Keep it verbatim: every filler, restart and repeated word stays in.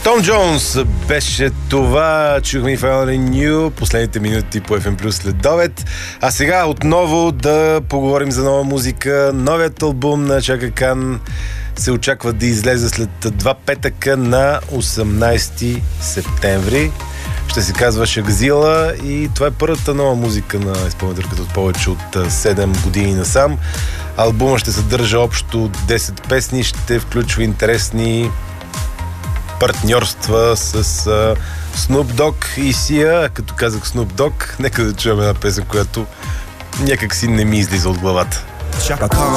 Том Джонс беше това. Чухме и Finally New, последните минути по Еф Ем Плюс следобед. А сега отново да поговорим за нова музика. Новият албум на Чака Кан се очаква да излезе след два петъка на осемнайсети септември. Ще се казва Шакзила и това е първата нова музика на изпълнителката от повече от седем години насам. Албумът ще съдържа общо десет песни, ще включва интересни партньорства с uh, Snoop Dogg и Sia. Като казах Snoop Dogg, нека да чуем една песен, която някак си не ми излиза от главата.